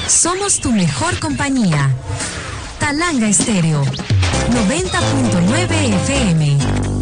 Somos tu mejor compañía. Talanga Estéreo, 90.9 FM.